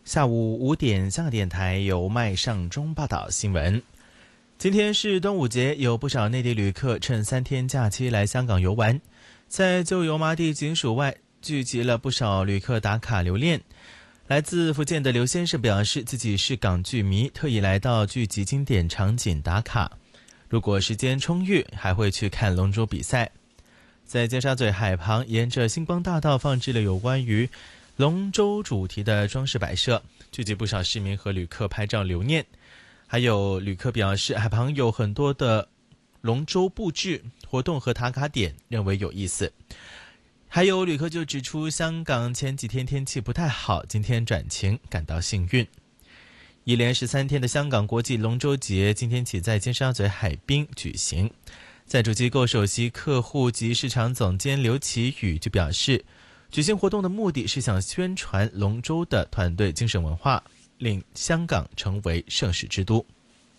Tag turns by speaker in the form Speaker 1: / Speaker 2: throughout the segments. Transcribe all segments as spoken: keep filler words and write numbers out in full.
Speaker 1: 下午五点，香港电台由麦尚中报道新闻。今天是端午节，有不少内地旅客趁三天假期来香港游玩。在旧油麻地警署外聚集了不少旅客打卡留念。来自福建的刘先生表示，自己是港剧迷，特意来到聚集经典场景打卡。如果时间充裕，还会去看龙舟比赛。在尖沙咀海旁，沿着星光大道放置了有关于龙舟主题的装饰摆设，聚集不少市民和旅客拍照留念。还有旅客表示，海旁有很多的龙舟布置活动和打卡点，认为有意思。还有旅客就指出，香港前几天天气不太好，今天转晴，感到幸运。一连十三天的香港国际龙舟节今天起在尖沙咀海滨举行。在主机构首席客户及市场总监刘启宇就表示，举行活动的目的是想宣传龙舟的团队精神文化，令香港成为盛事之都。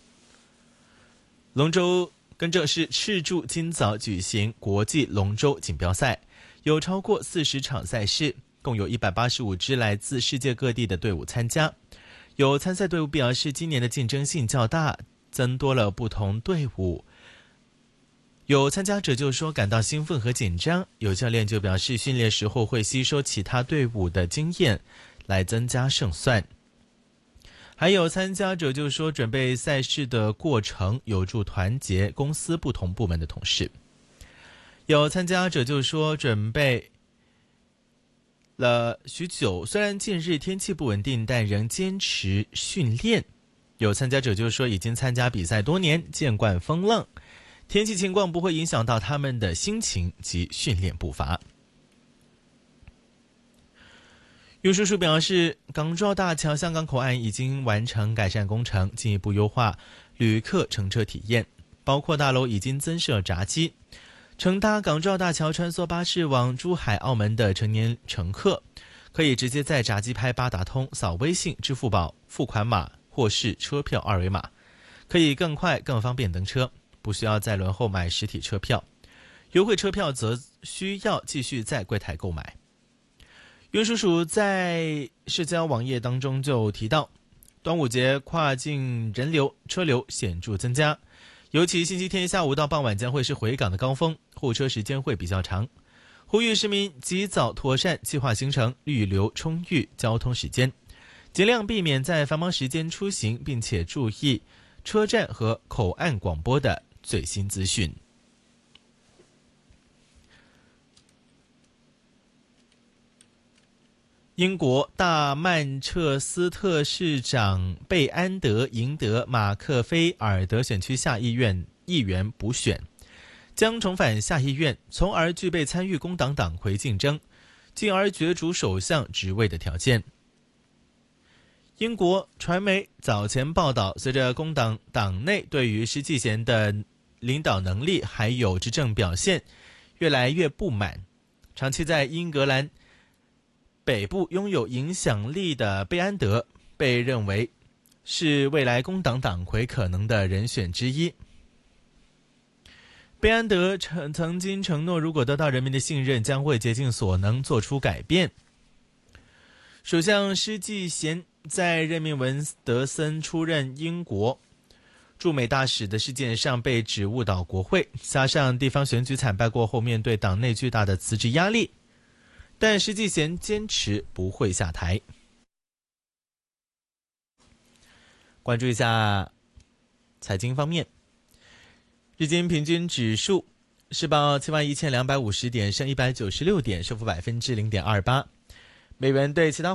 Speaker 1: 龙舟更正是赤柱今早举行国际龙舟锦标赛，有超过四十场赛事，共有一百八十五支来自世界各地的队伍参加。有参赛队伍表示，今年的竞争性较大，增多了不同队伍。有参加者就说感到兴奋和紧张，有教练就表示训练时候会吸收其他队伍的经验来增加胜算。还有参加者就说准备赛事的过程有助团结公司不同部门的同事。有参加者就说准备了许久，虽然近日天气不稳定，但仍坚持训练。有参加者就说已经参加比赛多年，见惯风浪，天气情况不会影响到他们的心情及训练步伐。运输署表示，港珠澳大桥香港口岸已经完成改善工程，进一步优化旅客乘车体验，包括大楼已经增设闸机。乘搭港珠澳大桥穿梭巴士往珠海、澳门的成年乘客，可以直接在闸机拍八达通、扫微信、支付宝付款码或是车票二维码，可以更快更方便登车，不需要再轮候买实体车票。优惠车票则需要继续在柜台购买。运输署在社交网页当中就提到，端午节跨境人流车流显著增加，尤其星期天下午到傍晚将会是回港的高峰，候车时间会比较长，呼吁市民及早妥善计划行程，预留充裕交通时间，尽量避免在繁忙时间出行，并且注意车站和口岸广播的最新资讯。英国大曼彻斯特市长贝安德赢得马克菲尔德选区下议院议员补选，将重返下议院，从而具备参与工党党魁竞争，进而角逐首相职位的条件。英国传媒早前报道，随着工党党内对于施纪贤的领导能力还有执政表现越来越不满，长期在英格兰北部拥有影响力的贝安德被认为是未来工党党魁可能的人选之一。贝安德曾曾经承诺，如果得到人民的信任，将会竭尽所能做出改变。首相施纪贤在任命文德森出任英国驻美大使的事件上被指误导国会，加上地方选举惨败过后，面对党内巨大的辞职压力，但施纪贤坚持不会下台。关注一下财经方面，日经平均指数是报七万一千两百五十点，升一百九十六点，升幅百分之零点二八。美元对其他